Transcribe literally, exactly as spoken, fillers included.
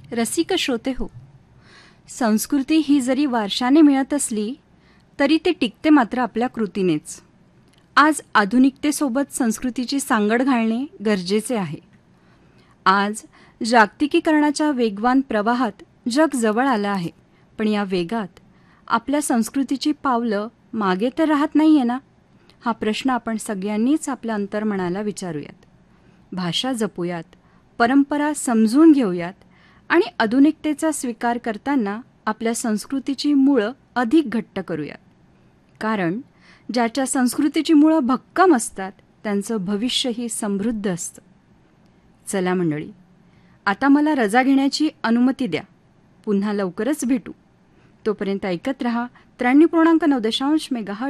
रसिक श्रोते हो, संस्कृती ही जरी वारशाने मिळत असली तरी ते टिकते मात्र आपल्या कृतीनेच. आज आधुनिकतेसोबत संस्कृतीची सांगड घालणे गरजेचे आहे. आज जागतिकीकरणाच्या वेगवान प्रवाहात जग जवळ आलं आहे, पण या वेगात आपल्या संस्कृतीची पावलं मागे तर राहत नाहीये ना? हा प्रश्न आपण सगळ्यांनीच आपल्या अंतर्मनाला विचारूयात. भाषा जपूयात, परंपरा समजून घेऊयात आणि आधुनिकतेचा स्वीकार करताना आपल्या संस्कृतीची मुळं अधिक घट्ट करूयात. कारण ज्याच्या संस्कृतीची मुळं भक्कम असतात त्यांचं भविष्यही समृद्ध असतं. चला मंडळी, आता मला रजा घेण्याची अनुमती द्या. पुन्हा लवकरच भेटू. तोपर्यंत ऐकत रहा त्र्याण्णव पूर्णांक नऊ दशांश मेगाहर्ट्झ